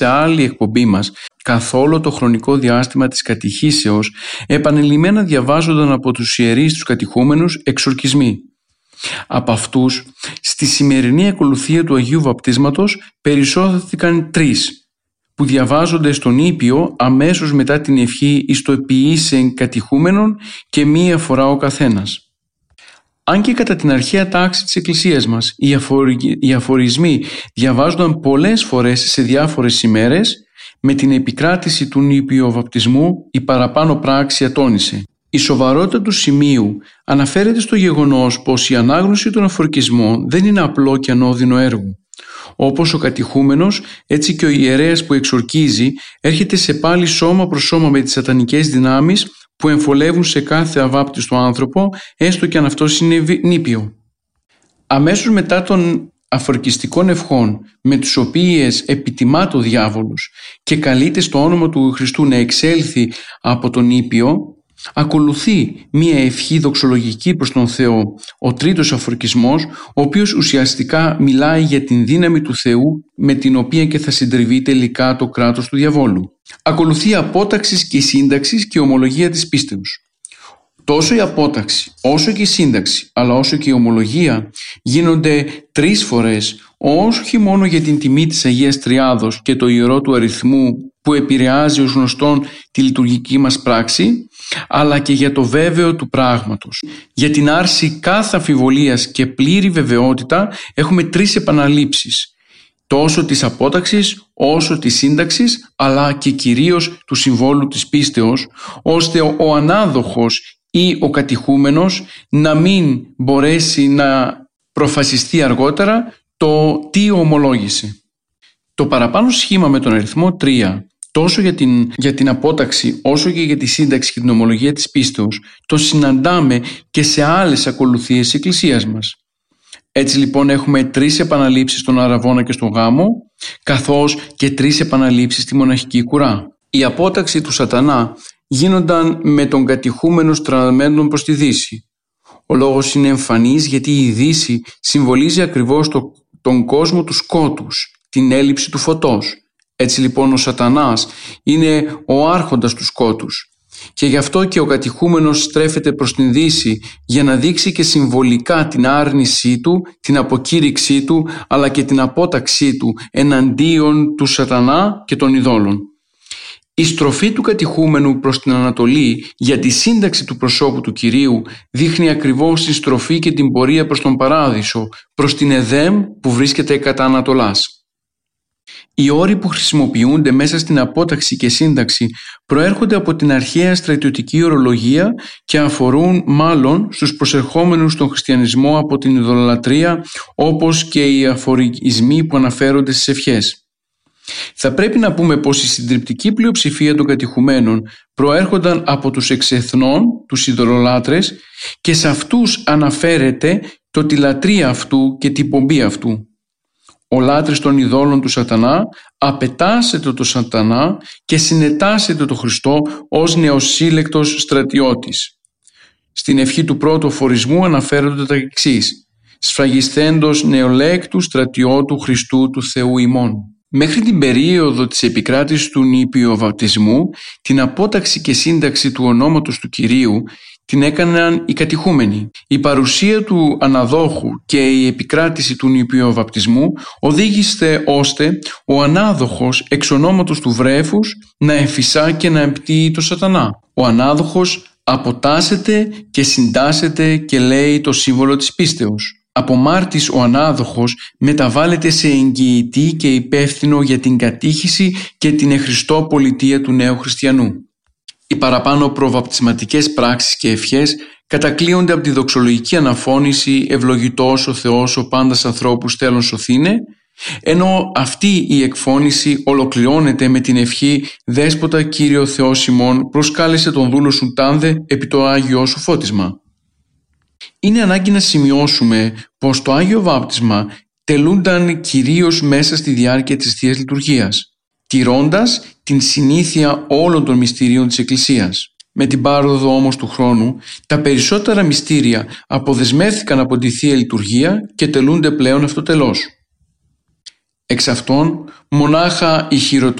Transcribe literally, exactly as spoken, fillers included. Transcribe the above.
σε άλλη εκπομπή μας, καθ' όλο το χρονικό διάστημα της κατηχήσεως επανειλημμένα διαβάζονταν από τους ιερείς τους κατηχούμενους εξορκισμοί. Από αυτούς, στη σημερινή ακολουθία του Αγίου Βαπτίσματος περισσώθηκαν τρεις, που διαβάζονται στον Ήπιο αμέσως μετά την ευχή εις το επιείσεν κατηχούμενον και μία φορά ο καθένας. Αν και κατά την αρχαία τάξη της Εκκλησίας μας οι, αφορι... οι αφορισμοί διαβάζονταν πολλές φορές σε διάφορες ημέρες, με την επικράτηση του νηπιοβαπτισμού η παραπάνω πράξη ατώνησε. Η σοβαρότητα του σημείου αναφέρεται στο γεγονός πως η ανάγνωση των αφορκισμών δεν είναι απλό και ανώδυνο έργο. Όπως ο κατηχούμενος, έτσι και ο ιερέας που εξορκίζει έρχεται σε πάλι σώμα προς σώμα με τις σατανικές δυνάμεις που εμφολεύουν σε κάθε αβάπτιστο άνθρωπο, έστω και αν αυτός είναι νήπιο. Αμέσως μετά των αφορκιστικών ευχών με τις οποίες επιτιμάται ο διάβολος και καλείται στο όνομα του Χριστού να εξέλθει από τον Ήπιο, ακολουθεί μία ευχή δοξολογική προς τον Θεό, ο τρίτος αφορκισμός, ο οποίος ουσιαστικά μιλάει για την δύναμη του Θεού με την οποία και θα συντριβεί τελικά το κράτος του διαβόλου. Ακολουθεί απόταξης και σύνταξης και ομολογία της πίστεως. Τόσο η απόταξη, όσο και η σύνταξη, αλλά όσο και η ομολογία γίνονται τρεις φορές, όχι μόνο για την τιμή της Αγίας Τριάδος και το ιερό του αριθμού που επηρεάζει ως γνωστόν τη λειτουργική μας πράξη, αλλά και για το βέβαιο του πράγματος. Για την άρση κάθε αμφιβολίας και πλήρη βεβαιότητα έχουμε τρεις επαναλήψεις, τόσο της απόταξης όσο της σύνταξης, αλλά και κυρίως του συμβόλου της πίστεως, ώστε ο ανάδοχος ή ο κατηχούμενος να μην μπορέσει να προφασιστεί αργότερα το τι ομολόγησε. Το παραπάνω σχήμα με τον αριθμό τρία, τόσο για την, για την απόταξη όσο και για τη σύνταξη και την ομολογία της πίστεως, το συναντάμε και σε άλλες ακολουθίες της Εκκλησίας μας. Έτσι λοιπόν έχουμε τρεις επαναλήψεις στον Αραβώνα και στον Γάμο, καθώς και τρεις επαναλήψεις στη μοναχική κουρά. Η απόταξη του σατανά γίνονταν με τον κατηχούμενο στραμμένο προς τη Δύση. Ο λόγος είναι εμφανής γιατί η Δύση συμβολίζει ακριβώς το, τον κόσμο του σκότους, την έλλειψη του φωτός. Έτσι λοιπόν ο σατανάς είναι ο άρχοντας του σκότους και γι' αυτό και ο κατηχούμενος στρέφεται προς την Δύση για να δείξει και συμβολικά την άρνησή του, την αποκήρυξή του αλλά και την απόταξή του εναντίον του σατανά και των ειδόλων. Η στροφή του κατηχούμενου προς την Ανατολή για τη σύνταξη του προσώπου του Κυρίου δείχνει ακριβώς τη στροφή και την πορεία προς τον Παράδεισο, προς την Εδέμ που βρίσκεται κατά Ανατολάς. Οι όροι που χρησιμοποιούνται μέσα στην απόταξη και σύνταξη προέρχονται από την αρχαία στρατιωτική ορολογία και αφορούν μάλλον στους προσερχόμενους στον χριστιανισμό από την ειδωλολατρία, όπως και οι αφορισμοί που αναφέρονται στις ευχές. Θα πρέπει να πούμε πως η συντριπτική πλειοψηφία των κατηχουμένων προέρχονταν από τους εξεθνών, τους ειδωλολάτρες, και σε αυτούς αναφέρεται το τη λατρεία αυτού και την πομπή αυτού. Ο λάτρης των ειδόλων του σατανά απετάσσεται το σατανά και συνετάσσεται το Χριστό ως νεοσύλλεκτος στρατιώτης. Στην ευχή του πρώτου αφορισμού αναφέρονται τα εξής: «Σφραγισθέντος νεολέκτου στρατιώτου Χριστού του Θεού ημών». Μέχρι την περίοδο της επικράτησης του νηπιοβαπτισμού, την απόταξη και σύνταξη του ονόματος του Κυρίου την έκαναν οι κατηχούμενοι. Η παρουσία του αναδόχου και η επικράτηση του νηπιοβαπτισμού οδήγησε ώστε ο ανάδοχος εξ ονόματος του βρέφους να εμφυσά και να εμπτύει το σατανά. Ο ανάδοχος αποτάσσεται και συντάσσεται και λέει το σύμβολο της πίστεως. Από μάρτης ο ανάδοχος μεταβάλλεται σε εγγυητή και υπεύθυνο για την κατήχηση και την εχριστό πολιτεία του νέου χριστιανού. Οι παραπάνω προβαπτισματικές πράξεις και ευχές κατακλείονται από τη δοξολογική αναφώνηση «Ευλογητός ο Θεός ο πάντας ανθρώπους θέλων σωθήνε», ενώ αυτή η εκφώνηση ολοκληρώνεται με την ευχή «Δέσποτα Κύριο Θεός ημών, προσκάλεσε τον δούλο σου τάνδε επί το Άγιό σου φώτισμα». Είναι ανάγκη να σημειώσουμε πως το Άγιο Βάπτισμα τελούνταν κυρίως μέσα στη διάρκεια της Θείας Λειτουργίας, τηρώντας την συνήθεια όλων των μυστηρίων της Εκκλησίας. Με την πάροδο όμως του χρόνου, τα περισσότερα μυστήρια αποδεσμεύθηκαν από τη Θεία Λειτουργία και τελούνται πλέον αυτοτελώς. Εξ αυτών μονάχα η